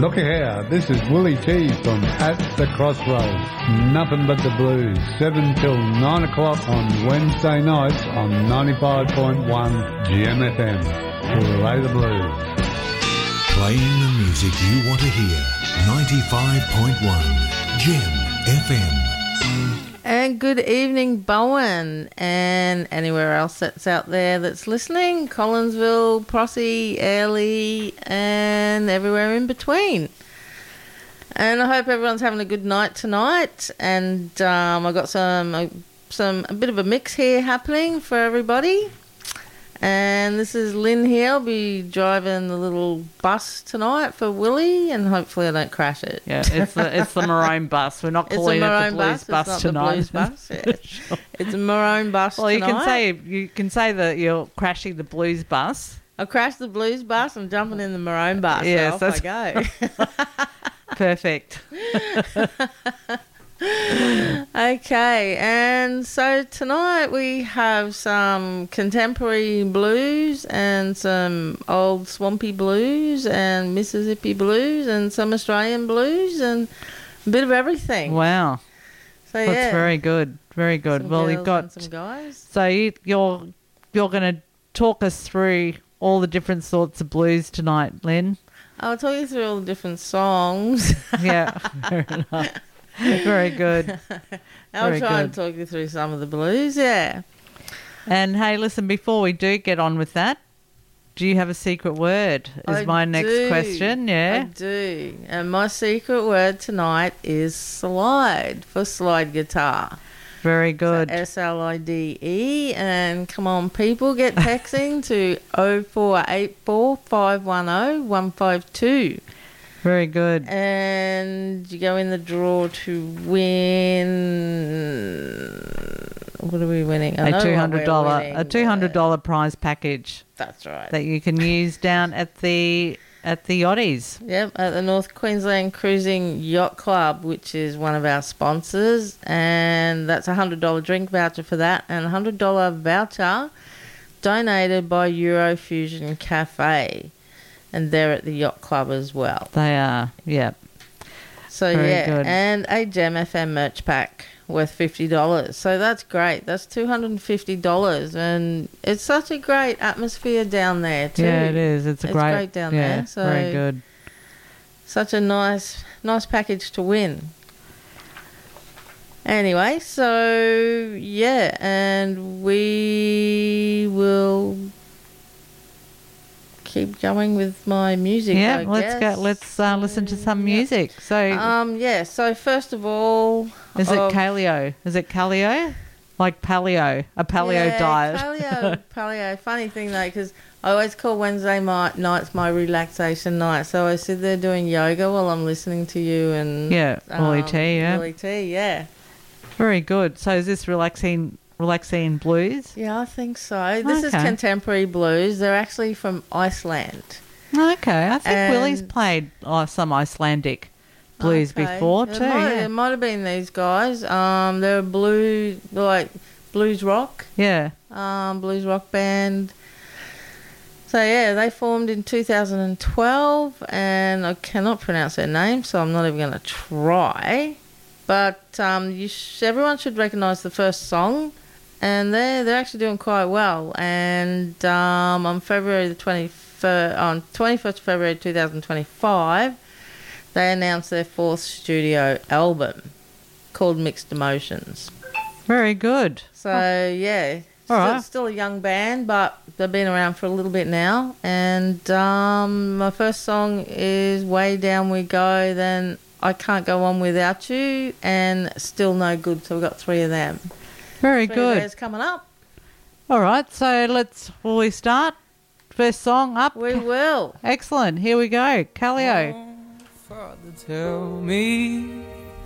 Looky here, this is Willie T from At the Crossroads. Nothing but the blues, 7 till 9 o'clock on Wednesday nights on 95.1 GMFM. Play the blues. Playing the music you want to hear. 95.1 Gem FM. And good evening, Bowen, and anywhere else that's out there that's listening, Collinsville, Prossie, Airlie, and everywhere in between. And I hope everyone's having a good night tonight. And I got a bit of a mix here happening for everybody. And this is Lynn here. I'll be driving the little bus tonight for Willie, and hopefully I don't crash it. Yeah, it's the maroon bus. We're not calling it the blues bus tonight. It's not the blues bus. Yeah. Sure. It's a maroon bus tonight. You can say that you're crashing the blues bus. I crashed the blues bus. I'm jumping in the maroon bus. Yes, so off I go. Perfect. Okay, and so tonight we have some contemporary blues and some old swampy blues and Mississippi blues and some Australian blues and a bit of everything. Wow. So that's very good. Very good. Some well, you've got and some guys. So you're going to talk us through all the different sorts of blues tonight, Lynn. I'll talk you through all the different songs. Yeah, fair enough. Very good. I'll try and talk you through some of the blues, yeah. And hey, listen, before we do get on with that, do you have a secret word? My next question, yeah? I do. And my secret word tonight is slide, for slide guitar. Very good. So SLIDE. And come on, people, get texting to 0484 510 152. Very good. And you go in the draw to win. What are we winning? A $200 prize package. That's right. That you can use down at the Yachties. Yep, at the North Queensland Cruising Yacht Club, which is one of our sponsors, and that's a $100 drink voucher for that, and a $100 voucher donated by Eurofusion Cafe. And they're at the Yacht Club as well. They are, yep. So, very good. And a Gem FM merch pack worth $50. So that's great. That's $250. And it's such a great atmosphere down there too. Yeah, it is. It's great down there. So very good. Such a nice package to win. Anyway, so, yeah, and we will keep going with my music. Yeah, let's go. Let's listen to some music. So So first of all, is it Calio? Is it Calio? Like paleo, a paleo diet. Paleo. Funny thing though, because I always call Wednesday nights my relaxation night. So I sit there doing yoga while I'm listening to you and Willie T. Yeah, Willie T. Yeah. Very good. So is this relaxing blues? Yeah, I think so. This is contemporary blues. They're actually from Iceland. Okay, I think Willie's played some Icelandic blues before too. It might have been these guys. They're blues rock. Yeah. Blues rock band. So yeah, they formed in 2012, and I cannot pronounce their name, so I'm not even going to try. But everyone should recognise the first song. And they're actually doing quite well. And on February the 21st of February 2025, they announced their fourth studio album called Mixed Emotions. Very good. So yeah, still a young band, but they've been around for a little bit now. And my first song is Way Down We Go, then I Can't Go On Without You, and Still No Good. So we've got three of them. Very good. It's coming up. All right, so will we start? First song up? We will. Excellent. Here we go. Calio. Father, tell me